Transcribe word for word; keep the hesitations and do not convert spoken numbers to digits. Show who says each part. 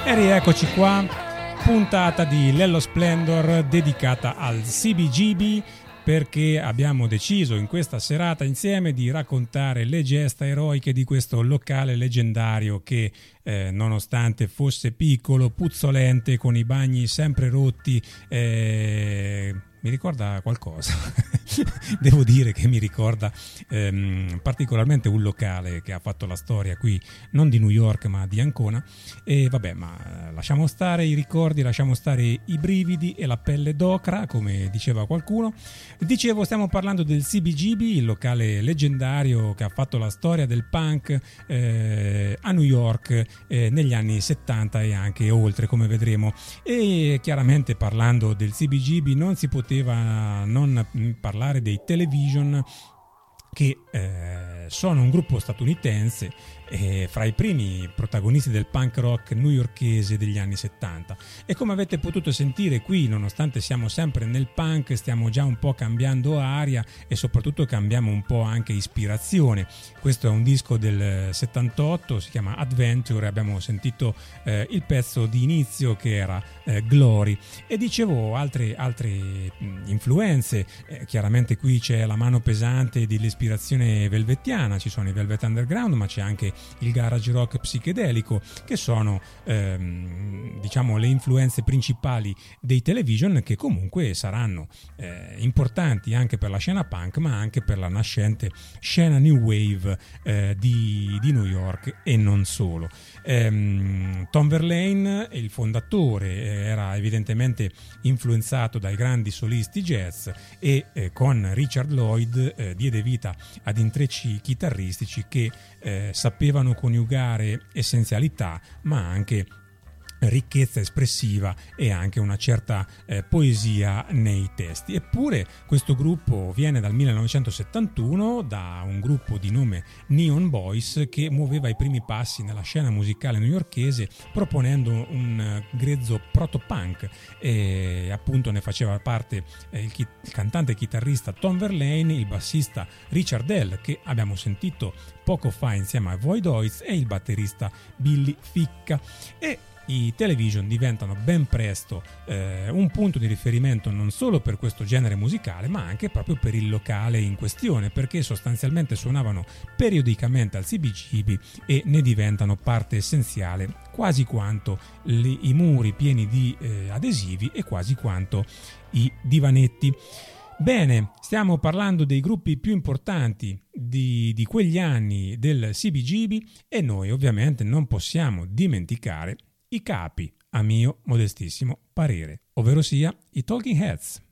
Speaker 1: E rieccoci qua, puntata di Lello Splendor dedicata al C B G B, perché abbiamo deciso in questa serata insieme di raccontare le gesta eroiche di questo locale leggendario che eh, nonostante fosse piccolo, puzzolente, con i bagni sempre rotti, eh, mi ricorda qualcosa. Devo dire che mi ricorda ehm, particolarmente un locale che ha fatto la storia qui, non di New York ma di Ancona. E vabbè, ma lasciamo stare i ricordi, lasciamo stare i brividi e la pelle d'ocra, come diceva qualcuno. Dicevo, stiamo parlando del C B G B, il locale leggendario che ha fatto la storia del punk eh, a New York eh, negli anni settanta e anche oltre, come vedremo. E chiaramente, parlando del C B G B, non si poteva non parlare dei Television, che eh, sono un gruppo statunitense eh, fra i primi protagonisti del punk rock newyorkese degli anni settanta. E come avete potuto sentire qui, nonostante siamo sempre nel punk, stiamo già un po' cambiando aria e soprattutto cambiamo un po' anche ispirazione. Questo è un disco del settantotto, si chiama Adventure, abbiamo sentito eh, il pezzo di inizio che era eh, Glory, e dicevo altre, altre mh, influenze. Eh, chiaramente qui c'è la mano pesante dell'ispirazione velvettiana, ci sono i Velvet Underground, ma c'è anche il garage rock psichedelico, che sono ehm, diciamo le influenze principali dei Television, che comunque saranno eh, importanti anche per la scena punk ma anche per la nascente scena new wave eh, di, di New York e non solo. ehm, Tom Verlaine, il fondatore, eh, era evidentemente influenzato dai grandi solisti jazz e eh, con Richard Lloyd eh, diede vita ad intrecci chitarristici che eh, sapevano coniugare essenzialità ma anche ricchezza espressiva e anche una certa eh, poesia nei testi. Eppure questo gruppo viene dal millenovecentosettantuno da un gruppo di nome Neon Boys, che muoveva i primi passi nella scena musicale newyorkese proponendo un uh, grezzo proto-punk, e appunto ne faceva parte eh, il, chi- il cantante e chitarrista Tom Verlaine, il bassista Richard Hell, che abbiamo sentito poco fa insieme a Void Oiz, e il batterista Billy Ficca. E i Television diventano ben presto eh, un punto di riferimento non solo per questo genere musicale ma anche proprio per il locale in questione, perché sostanzialmente suonavano periodicamente al C B G B e ne diventano parte essenziale, quasi quanto le, i muri pieni di eh, adesivi e quasi quanto i divanetti. Bene, stiamo parlando dei gruppi più importanti di, di quegli anni del C B G B e noi ovviamente non possiamo dimenticare i capi, a mio modestissimo parere, ovvero sia i Talking Heads.